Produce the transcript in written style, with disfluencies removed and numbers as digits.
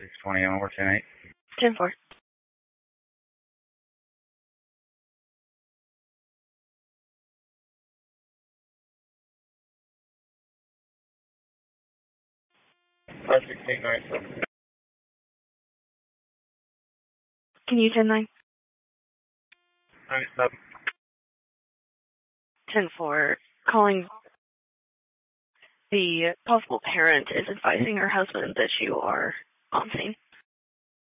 620 over 10-8. 10-4. Five 1697. Can you 10-9? 97. 10-4. Calling. The possible parent is advising her husband that you are on scene.